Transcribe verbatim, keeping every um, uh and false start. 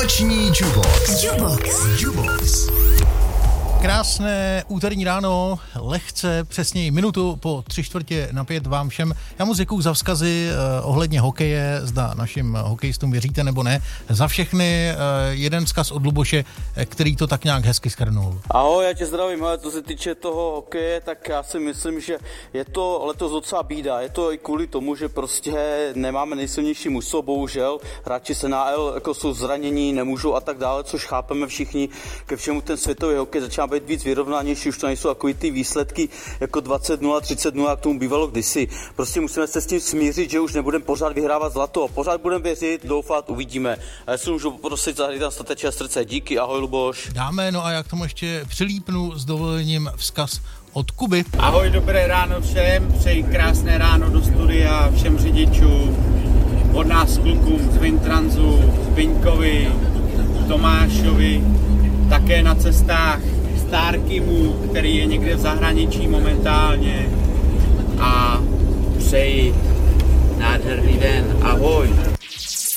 Noční Jukebox. Jukebox. Jukebox. Krásné úterní ráno, lehce, přesněji minutu po tři čtvrtě na pět vám všem. Já moc děkuju za vzkazy eh, ohledně hokeje, zda našim hokejistům věříte nebo ne. Za všechny eh, jeden vzkaz od Luboše, eh, který to tak nějak hezky shrnul. Ahoj, já tě zdravím, ale co se týče toho hokeje, tak já si myslím, že je to letos docela bída. Je to i kvůli tomu, že prostě nemáme nejsilnější mužstvo, bohužel. Hráči S N H L jako jsou zranění, nemůžou a tak dále, což chápeme všichni. Ke všemu ten světový hokej začíná být víc vyrovnanější, už to nejsou takový ty výsledky jako dvacet nula, třicet nula, jak tomu bývalo kdysi. Prostě musíme se s tím smířit, že už nebudeme pořád vyhrávat zlato. Pořád budeme věřit, doufat, uvidíme. A já si můžu poprosit za hry tam statečné srdce. Díky, ahoj Luboš. Dáme, no a jak tomu ještě přilípnu s dovolením vzkaz od Kuby. Ahoj, dobré ráno všem, přeji krásné ráno do studia všem řidičům, od nás klukům z Vintransu, Zbyňkovi, Tomášovi, také na cestách Starkimu, který je někde v zahraničí momentálně, a přeji nádherný den, ahoj.